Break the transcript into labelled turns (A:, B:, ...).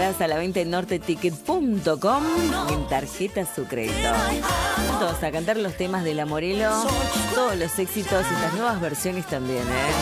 A: entradas a la venta en norteticket.com en tarjeta su crédito. Todos a cantar los temas de La Morelo, todos los éxitos y estas nuevas versiones también, ¿eh?